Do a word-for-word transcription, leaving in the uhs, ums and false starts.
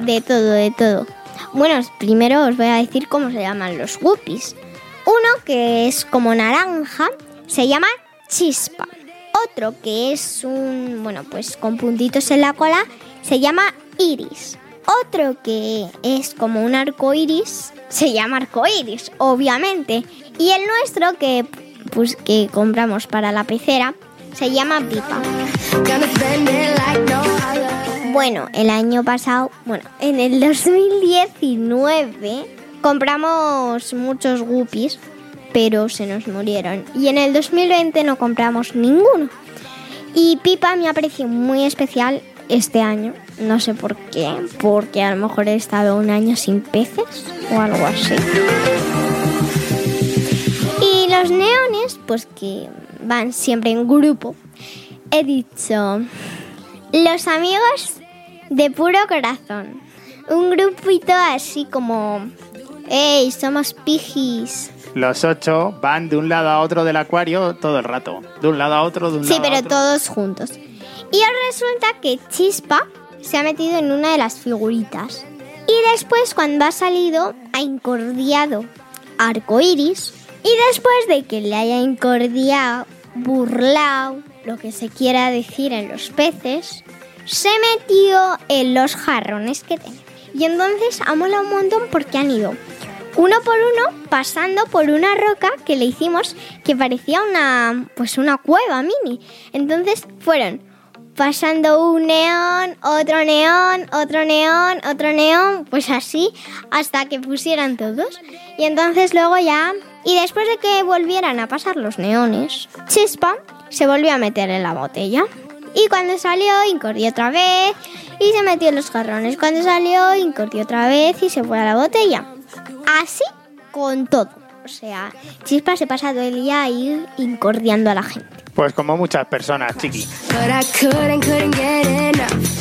de todo, de todo. Bueno, primero os voy a decir cómo se llaman los guppies. Uno que es como naranja se llama Chispa. Otro que es un, bueno, pues con puntitos en la cola se llama Iris. Otro que es como un arco iris se llama arco iris, obviamente. Y el nuestro que, pues, que compramos para la pecera se llama Pipa. Bueno, el año pasado, bueno, en el dos mil diecinueve compramos muchos guppies, pero se nos murieron. Y en el dos mil veinte no compramos ninguno. Y Pipa me ha parecido muy especial este año. No sé por qué, porque a lo mejor he estado un año sin peces o algo así. Y los neones, pues que van siempre en grupo, he dicho, los amigos de puro corazón. Un grupito así como, ¡ey, somos pijis! Los ocho van de un lado a otro del acuario todo el rato. De un lado a otro, de un sí, lado a otro. Sí, pero todos juntos. Y ahora resulta que Chispa se ha metido en una de las figuritas. Y después, cuando ha salido, ha incordiado arcoiris. Y después de que le haya incordiado, burlao, lo que se quiera decir en los peces, se metió en los jarrones que tenemos. Y entonces ha molado un montón porque han ido uno por uno pasando por una roca que le hicimos que parecía una, pues una cueva mini. Entonces fueron pasando un neón, otro neón, otro neón, otro neón, pues así hasta que pusieran todos. Y entonces luego ya, y después de que volvieran a pasar los neones, Chispa se volvió a meter en la botella. Y cuando salió, incordió otra vez y se metió en los jarrones. Cuando salió, incordió otra vez y se fue a la botella. Así con todo. O sea, Chispa se pasa todo el día ahí incordiando a la gente. Pues como muchas personas, chiqui.